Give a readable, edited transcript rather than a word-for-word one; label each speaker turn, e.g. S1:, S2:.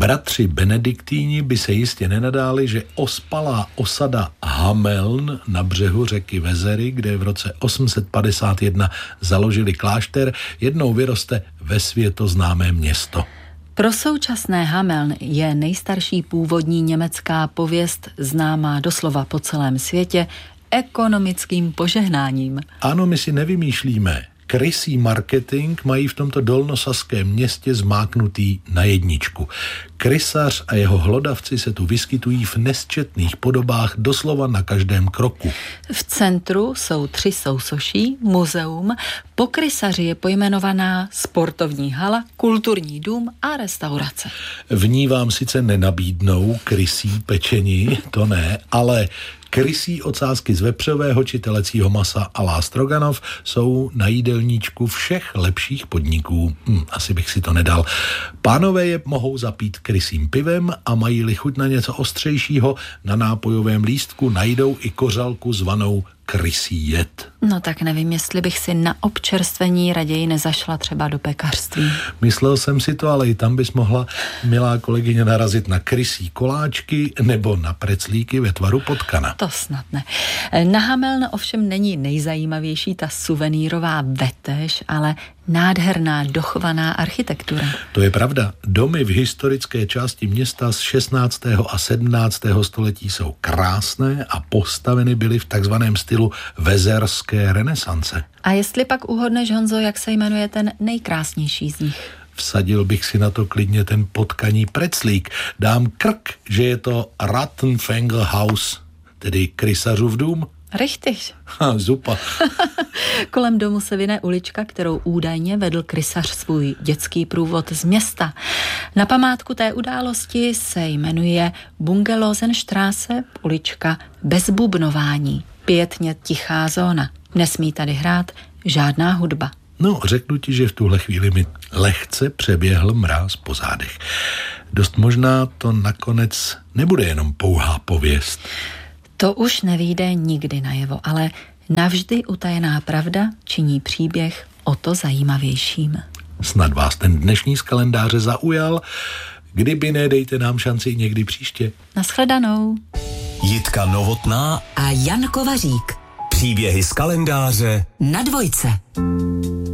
S1: Bratři benediktíni by se jistě nenadáli, že ospalá osada Hameln na břehu řeky Vezery, kde v roce 851 založili klášter, jednou vyroste ve světoznámé město.
S2: Pro současné Hameln je nejstarší původní německá pověst známá doslova po celém světě ekonomickým požehnáním.
S1: Ano, my si nevymýšlíme. Krysí marketing mají v tomto dolnosaském městě zmáknutý na jedničku. Krysař a jeho hlodavci se tu vyskytují v nesčetných podobách doslova na každém kroku.
S2: V centru jsou 3 sousoší, muzeum, po krysaři je pojmenovaná sportovní hala, kulturní dům a restaurace.
S1: V ní vám sice nenabídnou krysí pečení, to ne, ale krysí ocásky z vepřového či telecího masa a la Stroganov jsou na jídelníčku všech lepších podniků. Asi bych si to nedal. Pánové je mohou zapít krysím pivem a mají-li chuť na něco ostřejšího, na nápojovém lístku najdou i kořalku zvanou krysí jed.
S2: No tak nevím, jestli bych si na občerstvení raději nezašla třeba do pekařství.
S1: Myslel jsem si to, ale i tam bys mohla, milá kolegyně, narazit na krysí koláčky nebo na preclíky ve tvaru potkana.
S2: To snad ne. Na Hameln ovšem není nejzajímavější ta suvenýrová vetež, ale nádherná dochovaná architektura.
S1: To je pravda. Domy v historické části města z 16. a 17. století jsou krásné a postaveny byly v takzvaném stylu vezerské renesance.
S2: A jestli pak uhodneš, Honzo, jak se jmenuje ten nejkrásnější z nich?
S1: Vsadil bych si na to klidně ten potkaní preclík. Dám krk, že je to Rattenfängerhaus, tedy krysařův dům.
S2: Richtig.
S1: Zupa.
S2: Kolem domu se vine ulička, kterou údajně vedl krysař svůj dětský průvod z města. Na památku té události se jmenuje Bungelosenstraße, ulička bez bubnování, pětně tichá zóna. Nesmí tady hrát žádná hudba.
S1: No, řeknu ti, že v tuhle chvíli mi lehce přeběhl mráz po zádech. Dost možná to nakonec nebude jenom pouhá pověst.
S2: To už nevyjde nikdy najevo, ale navždy utajená pravda činí příběh o to zajímavějším.
S1: Snad vás ten dnešní z kalendáře zaujal. Kdyby ne, dejte nám šanci někdy příště.
S2: Nashledanou.
S3: Jitka Novotná
S4: a Jan Kovařík.
S3: Příběhy z kalendáře
S4: na Dvojce.